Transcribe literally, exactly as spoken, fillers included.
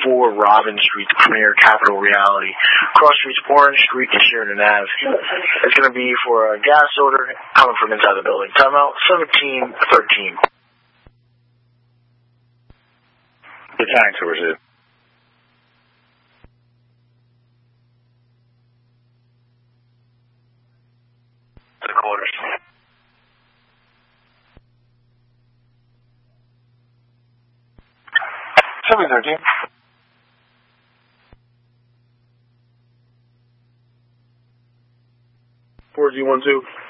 four Robin Street, the premier Capital Reality. Cross Street's Orange Street to Sheridan Ave. It's going to be for a gas odor coming from inside the building. Timeout seventeen thirteen. The tank source is. The quarters. seven thirteen. four Z one two.